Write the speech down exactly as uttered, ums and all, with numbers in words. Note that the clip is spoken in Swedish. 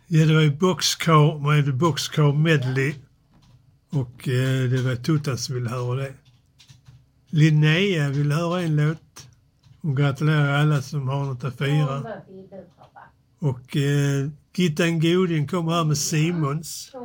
Ja, det var ju Boxcar med Boxcar Medley. Och eh, det var Tutta som ville höra det. Linnea vill höra en låt. Hon gratulerar alla som har något att fira. Och eh, Gittan Godin kommer här med Simons.